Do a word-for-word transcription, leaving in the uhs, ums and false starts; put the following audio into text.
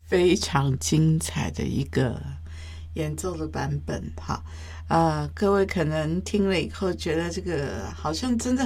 非常精彩的一个演奏的版本哈。啊、各位可能听了以后觉得这个好像真的